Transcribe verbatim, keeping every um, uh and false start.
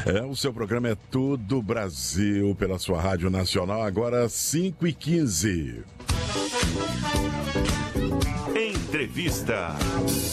É, o seu programa é Tudo Brasil pela sua Rádio Nacional, agora cinco e quinze. Entrevista.